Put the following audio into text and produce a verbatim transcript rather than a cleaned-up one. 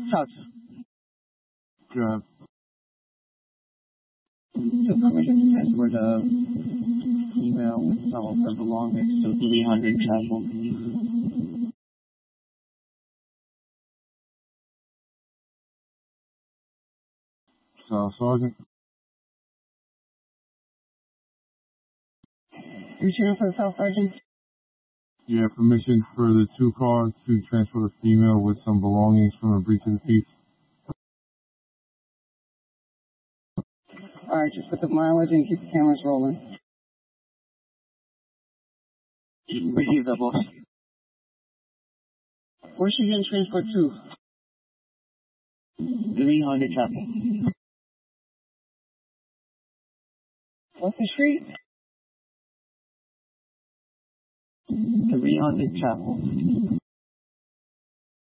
Talk. Good. So permission to transport a female with some of her belongings to three hundred Chapel. So, Sergeant? Return for the South Sergeant? You have permission for the two cars to transport a female with some belongings from a breach of the peace? Alright, just put the mileage and keep the cameras rolling. Receive that, boss. Where's she getting transport to? three hundred Chapel. What's the street? three hundred Chapel.